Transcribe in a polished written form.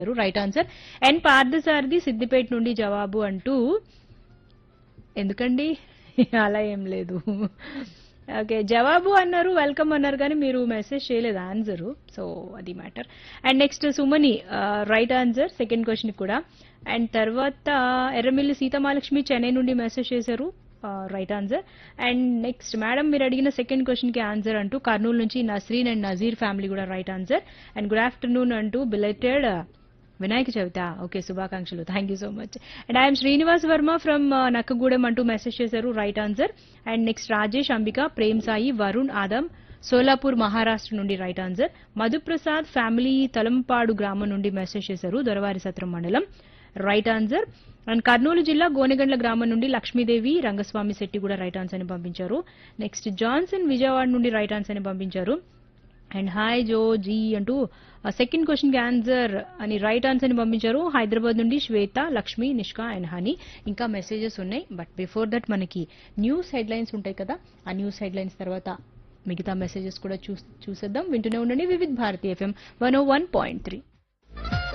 Right answer. And Parthasarathi Siddipet నుండి జవాబు అంటూ ఎందుకండి అలా ఏం లేదు. ఓకే, జవాబు అన్నారు, వెల్కమ్ అన్నారు, కానీ మీరు మెసేజ్ చేయలేదు ఆన్సర్. సో అది matter. And next సుమని right answer second question కూడా. అండ్ తర్వాత ఎర్రమిల్లి సీతమాలక్ష్మి చెన్నై నుండి మెసేజ్ చేశారు, right answer. And next madam మీరు అడిగిన సెకండ్ క్వశ్చన్ కి ఆన్సర్ అంటూ కర్నూలు నుంచి నస్రీన్ అండ్ నజీర్ ఫ్యామిలీ కూడా right answer. And good afternoon అంటూ బిలెటెడ్ వినాయక చవిత, ఓకే శుభాకాంక్షలు, thank you so much. And I'm Srinivas Varma from Nakkagudem అంటూ మెసేజ్ చేశారు, right answer. And next Rajesh Ambika Prem Sai Varun ఆదం సోలాపూర్ మహారాష్ట్ర నుండి right answer. Madhu Prasad family Talampadu గ్రామం నుండి మెసేజ్ చేశారు, దొరవారి సత్రం మండలం, రైట్ ఆన్సర్. అండ్ కర్నూలు జిల్లా గోనెగండ్ల గ్రామం నుండి లక్ష్మీదేవి రంగస్వామి శెట్టి కూడా రైట్ ఆన్సర్ అని పంపించారు. నెక్స్ట్ జాన్సన్ విజయవాడ నుండి రైట్ ఆన్సర్ అని పంపించారు. అండ్ హాయ్ జో జీ అంటూ సెకండ్ క్వశ్చన్ కి ఆన్సర్ అని రైట్ ఆన్సర్ ని పంపించారు. హైదరాబాద్ నుండి శ్వేత లక్ష్మి నిష్కా అండ్ హనీ. ఇంకా మెసేజెస్ ఉన్నాయి, బట్ బిఫోర్ దట్ మనకి న్యూస్ హెడ్లైన్స్ ఉంటాయి కదా, ఆ న్యూస్ హెడ్లైన్స్ తర్వాత మిగతా మెసేజెస్ కూడా చూసేద్దాం. వింటూనే ఉండండి వివిధ్ భారతి FM 101.3.